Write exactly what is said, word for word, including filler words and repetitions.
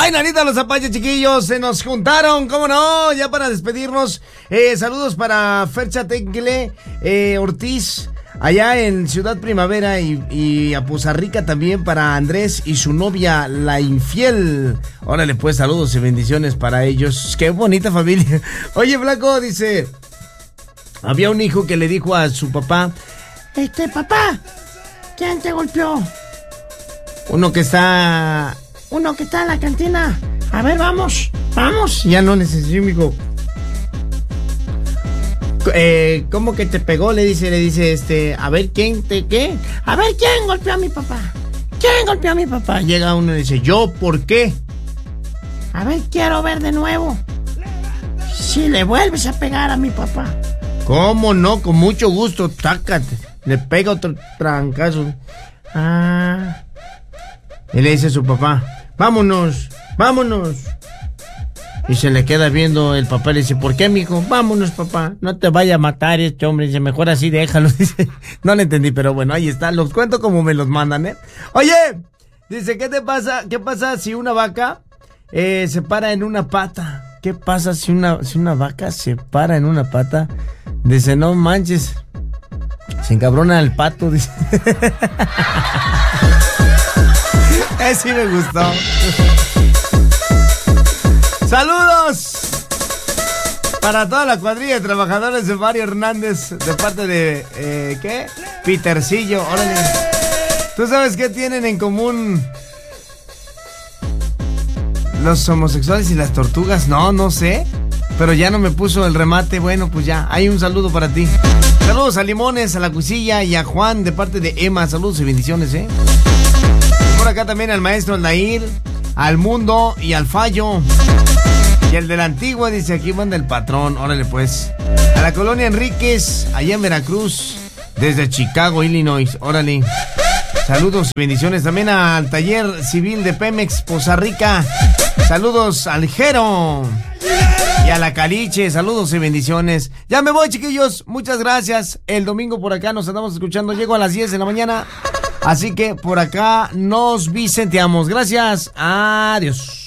Ay, Nanita, los Apaches, chiquillos, se nos juntaron, ¿cómo no? Ya para despedirnos, eh, saludos para Fercha Tecle, eh, Ortiz, allá en Ciudad Primavera, y, y a Poza Rica también para Andrés y su novia, la infiel. Órale, pues, saludos y bendiciones para ellos. Qué bonita familia. Oye, Blanco, dice, había un hijo que le dijo a su papá, este, papá, ¿quién te golpeó? Uno que está... Uno que está en la cantina. A ver, vamos, vamos. Ya no necesito, amigo. Eh, ¿cómo que te pegó? Le dice, le dice, este, a ver, ¿quién te qué? A ver, ¿quién golpeó a mi papá? ¿Quién golpeó a mi papá? Llega uno y dice, ¿yo por qué? A ver, quiero ver de nuevo. Si le vuelves a pegar a mi papá. ¿Cómo no? Con mucho gusto, tácate. Le pega otro trancazo. Ah. Y le dice a su papá, vámonos, vámonos. Y se le queda viendo el papá y le dice, ¿por qué, mijo? Vámonos, papá, no te vaya a matar este hombre. Dice, mejor así déjalo. Dice, no le entendí, pero bueno, ahí está, los cuento como me los mandan, ¿eh? Oye, dice, ¿qué te pasa? ¿Qué pasa si una vaca eh, se para en una pata? ¿Qué pasa si una, si una vaca se para en una pata? Dice, no manches, se encabrona el pato, dice. Eh, sí me gustó. Saludos para toda la cuadrilla de trabajadores de Mario Hernández, de parte de, eh, ¿qué? Petercillo, órale. ¿Tú sabes qué tienen en común los homosexuales y las tortugas? No, no sé, pero ya no me puso el remate. Bueno, pues ya, hay un saludo para ti. Saludos a Limones, a la Cuisilla y a Juan, de parte de Emma. Saludos y bendiciones, ¿eh? Por acá también al maestro Nair, al Mundo y al Fallo. Y el de la Antigua, dice, aquí manda el patrón. Órale, pues. A la colonia Enríquez, allá en Veracruz, desde Chicago, Illinois. Órale. Saludos y bendiciones también al taller civil de Pemex, Poza Rica. Saludos al Jero y a la Caliche. Saludos y bendiciones. Ya me voy, chiquillos. Muchas gracias. El domingo por acá nos andamos escuchando. Llego a las diez de la mañana. Así que por acá nos vicenteamos. Gracias. Adiós.